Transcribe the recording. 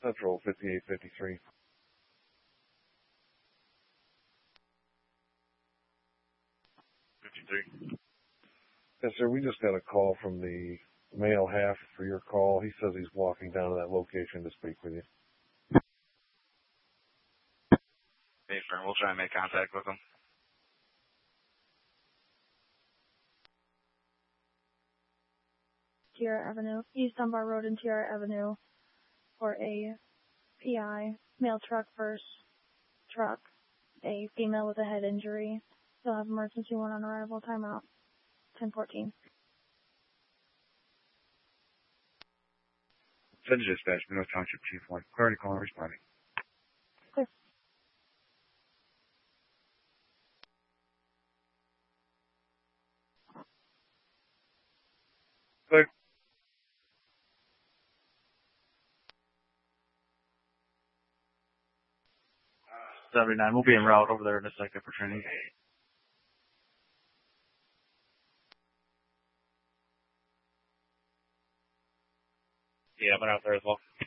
Central 5853. Yes, sir. We just got a call from the male half for your call. He says he's walking down to that location to speak with you. Hey, friend, we'll try and make contact with him. Tiara Avenue, East Dunbar Road and Tiara Avenue, for a PI, male truck first truck, a female with a head injury. They'll have emergency 1 on arrival, timeout, 10:14. Send to dispatch, Middle Township Chief 1. Clarity caller responding. Clear. Clear. 79, we'll be en route over there in a second for training. Yeah, I went out there as well.